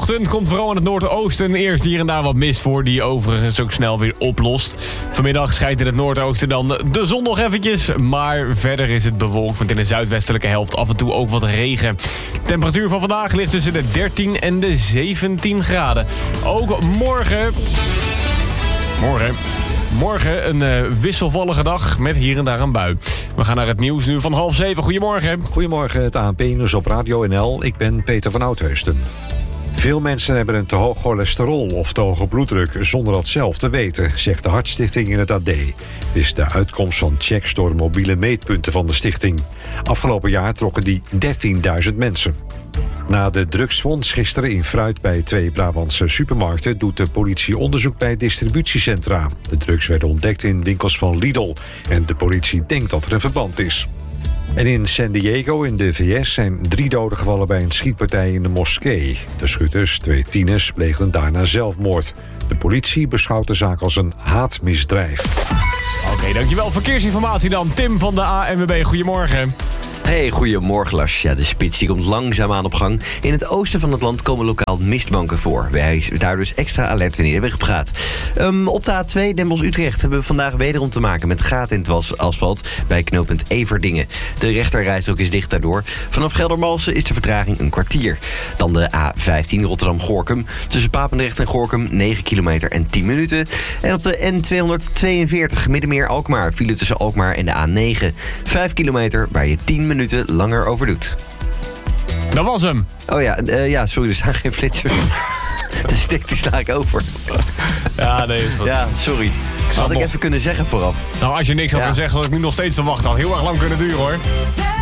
Vanochtend komt vooral in het noordoosten eerst hier en daar wat mist voor, die overigens ook snel weer oplost. Vanmiddag schijnt in het noordoosten dan de zon nog eventjes, maar verder is het bewolkt, want in de zuidwestelijke helft af en toe ook wat regen. De temperatuur van vandaag ligt tussen de 13 en de 17 graden. Ook Morgen een wisselvallige dag met hier en daar een bui. We gaan naar het nieuws nu van 6:30. Goedemorgen. Goedemorgen, het ANP-nieuws op Radio NL. Ik ben Peter van Oudheusden. Veel mensen hebben een te hoog cholesterol of te hoge bloeddruk zonder dat zelf te weten, zegt de Hartstichting in het AD. Dit is de uitkomst van checks door mobiele meetpunten van de stichting. Afgelopen jaar trokken die 13.000 mensen. Na de drugsfonds gisteren in Fruit bij 2 Brabantse supermarkten doet de politie onderzoek bij distributiecentra. De drugs werden ontdekt in winkels van Lidl en de politie denkt dat er een verband is. En in San Diego in de VS zijn 3 doden gevallen bij een schietpartij in de moskee. De schutters, 2 tieners, pleegden daarna zelfmoord. De politie beschouwt de zaak als een haatmisdrijf. Oké, dankjewel. Verkeersinformatie dan. Tim van de ANWB, goedemorgen. Hey, goedemorgen Lars. Ja, de spits die komt langzaamaan op gang. In het oosten van het land komen lokaal mistbanken voor. Wij zijn daar dus extra alert wanneer de weg op gaat. Op de A2 Den Bosch-Utrecht hebben we vandaag wederom te maken met gaten in het asfalt bij knooppunt Everdingen. De rechterrijstrook is dicht daardoor. Vanaf Geldermalsen is de vertraging een kwartier. Dan de A15 Rotterdam-Gorinchem. Tussen Papendrecht en Gorinchem 9 kilometer en 10 minuten. En op de N242 Middenmeer-Alkmaar file tussen Alkmaar en de A9. 5 kilometer waar je 10 minuten langer over doet. Dat was hem. Oh ja, sorry, er staan geen flitsers. De stik die sla ik over. Ja, nee, is goed. Ja, sorry. Had ik even kunnen zeggen vooraf. Nou, als je niks had kunnen zeggen, had ik nu nog steeds te wachten. Had heel erg lang kunnen duren, hoor.